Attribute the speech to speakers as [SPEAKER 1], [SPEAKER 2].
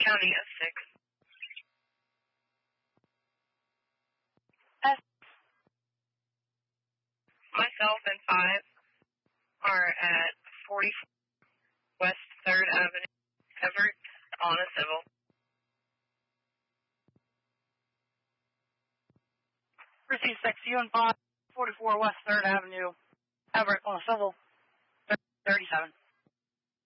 [SPEAKER 1] County of 6.
[SPEAKER 2] S.
[SPEAKER 1] Myself and 5 are at 40 West 3rd Avenue, Everett, on a civil.
[SPEAKER 2] Receive 6, you and 5, 44 West 3rd Avenue, Everett, on a civil, 37.